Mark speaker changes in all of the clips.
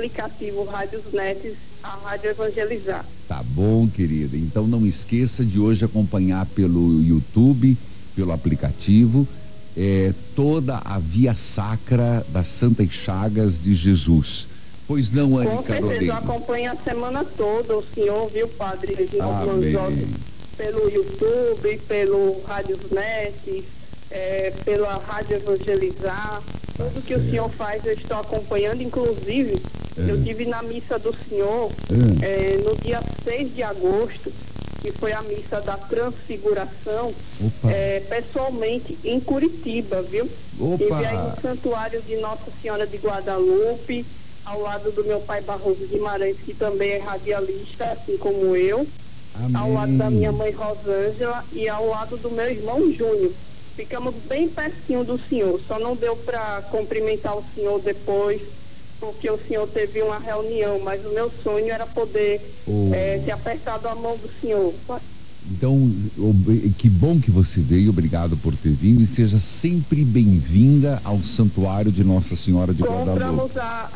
Speaker 1: aplicativo Rádios Net, a Rádio Evangelizar.
Speaker 2: Tá bom, querida. Então não esqueça de hoje acompanhar pelo YouTube, pelo aplicativo, toda a via sacra das Santas Chagas de Jesus. Pois não, Anne
Speaker 1: Com certeza,
Speaker 2: Carolina?
Speaker 1: eu acompanho a semana toda o senhor, viu, padre? Pelo YouTube, pelo Rádios Net, pela Rádio Evangelizar. Tudo que o senhor faz eu estou acompanhando, inclusive eu tive na missa do senhor no dia 6 de agosto, que foi a missa da Transfiguração, pessoalmente em Curitiba, viu? Estive aí no Santuário de Nossa Senhora de Guadalupe, ao lado do meu pai Barroso Guimarães, que também é radialista, assim como eu. Amém. Ao lado da minha mãe Rosângela e ao lado do meu irmão Júnior. Ficamos bem pertinho do senhor, só não deu para cumprimentar o senhor depois, porque o senhor teve uma reunião, mas o meu sonho era poder ter apertado a mão do senhor.
Speaker 2: Então, que bom que você veio, obrigado por ter vindo e seja sempre bem-vinda ao Santuário de Nossa Senhora de Guadalupe.
Speaker 1: Compramos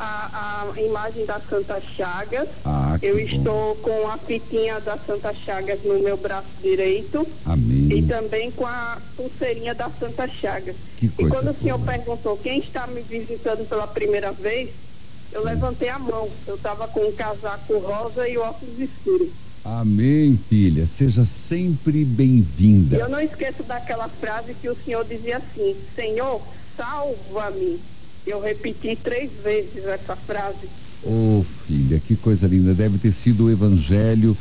Speaker 1: a imagem da Santa Chagas, eu estou com a fitinha da Santa Chagas no meu braço direito.
Speaker 2: Amém.
Speaker 1: E também com a pulseirinha da Santa Chagas.
Speaker 2: Que coisa
Speaker 1: e quando o senhor perguntou quem está me visitando pela primeira vez, eu levantei a mão, eu estava com um casaco rosa e óculos escuros.
Speaker 2: Amém, filha. Seja sempre bem-vinda.
Speaker 1: Eu não esqueço daquela frase que o senhor dizia assim: Senhor, salva-me. Eu repeti 3 vezes essa frase.
Speaker 2: Filha, que coisa linda. Deve ter sido o evangelho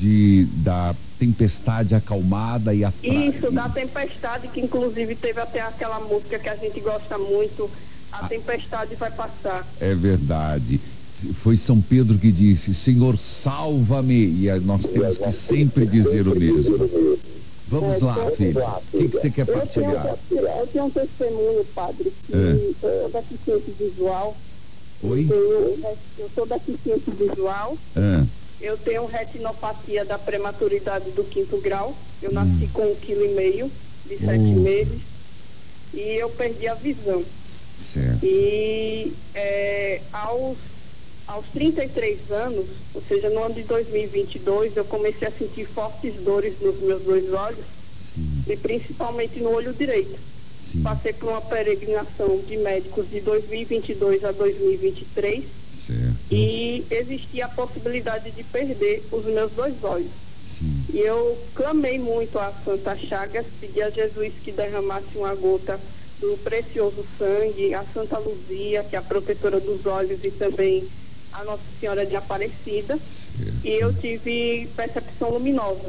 Speaker 2: da tempestade acalmada e a
Speaker 1: Isso, da tempestade, que inclusive teve até aquela música que a gente gosta muito, A Tempestade Vai Passar.
Speaker 2: É verdade. Foi São Pedro que disse: Senhor, salva-me, e nós temos que sempre dizer o mesmo. Vamos lá, filha, o que você quer partilhar?
Speaker 1: Eu tenho um testemunho, padre, que eu sou deficiente visual.
Speaker 2: Oi?
Speaker 1: Eu sou deficiente visual. Eu tenho retinopatia da prematuridade do 5º grau. Eu nasci com 1,5 kg de 7 meses e eu perdi a visão.
Speaker 2: Certo.
Speaker 1: E aos 33 anos, ou seja, no ano de 2022, eu comecei a sentir fortes dores nos meus 2 olhos.
Speaker 2: Sim.
Speaker 1: E principalmente no olho direito.
Speaker 2: Sim.
Speaker 1: Passei por uma peregrinação de médicos de 2022 a 2023.
Speaker 2: Certo.
Speaker 1: E existia a possibilidade de perder os meus 2 olhos.
Speaker 2: Sim.
Speaker 1: E eu clamei muito a Santa Chagas, pedi a Jesus que derramasse uma gota do precioso sangue, a Santa Luzia, que é a protetora dos olhos, e também a Nossa Senhora de Aparecida.
Speaker 2: Certo.
Speaker 1: E eu tive percepção luminosa.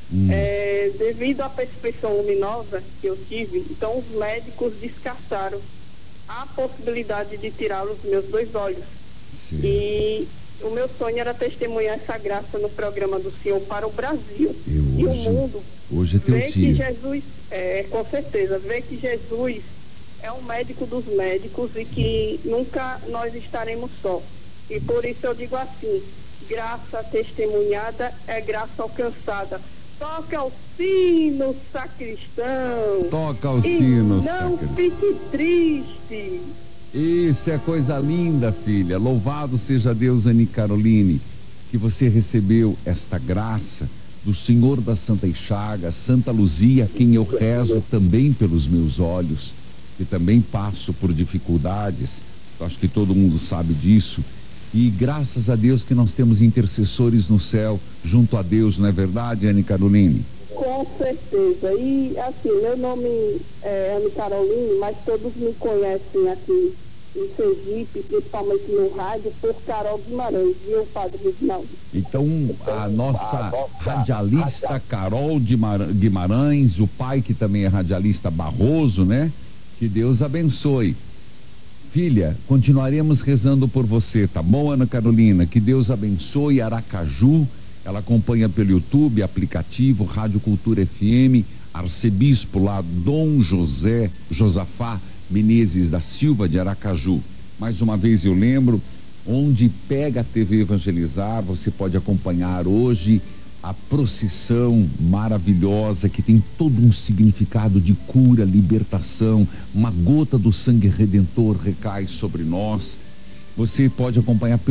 Speaker 1: Devido à percepção luminosa que eu tive, então os médicos descartaram a possibilidade de tirar os meus 2 olhos.
Speaker 2: Sim.
Speaker 1: E o meu sonho era testemunhar essa graça no programa do Senhor para o Brasil e o mundo.
Speaker 2: Hoje é teu
Speaker 1: ver
Speaker 2: dia.
Speaker 1: que Jesus, com certeza, ver que Jesus é o médico dos médicos e que nunca nós estaremos só. E por isso eu digo assim: graça testemunhada é graça alcançada. Toca o sino, sacristão.
Speaker 2: Toca o sino,
Speaker 1: não fique triste.
Speaker 2: Isso é coisa linda, filha. Louvado seja Deus, Anne Caroline, que você recebeu esta graça do Senhor das Santas Chagas, Santa Luzia, a quem eu rezo também pelos meus olhos, que também passo por dificuldades. Eu acho que todo mundo sabe disso. E graças a Deus que nós temos intercessores no céu, junto a Deus, não é verdade, Anne Caroline?
Speaker 1: Com certeza. E assim, meu nome é Anne Caroline, mas todos me conhecem aqui em Sergipe, principalmente no rádio, por Carol Guimarães, viu, Padre Reginaldo?
Speaker 2: Então, a nossa radialista Carol Guimarães, o pai que também é radialista Barroso, né? Que Deus abençoe. Filha, continuaremos rezando por você, tá bom, Ana Carolina? Que Deus abençoe Aracaju. Ela acompanha pelo YouTube, aplicativo, Rádio Cultura FM, Arcebispo lá, Dom Josafá Menezes da Silva de Aracaju. Mais uma vez eu lembro, onde pega a TV Evangelizar, você pode acompanhar hoje a procissão maravilhosa que tem todo um significado de cura, libertação. Uma gota do sangue redentor recai sobre nós. Você pode acompanhar